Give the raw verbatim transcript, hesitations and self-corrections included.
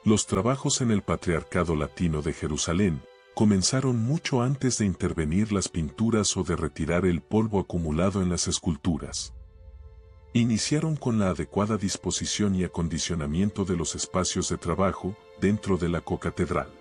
Los trabajos en el Patriarcado Latino de Jerusalén comenzaron mucho antes de intervenir las pinturas o de retirar el polvo acumulado en las esculturas. Iniciaron con la adecuada disposición y acondicionamiento de los espacios de trabajo dentro de la cocatedral.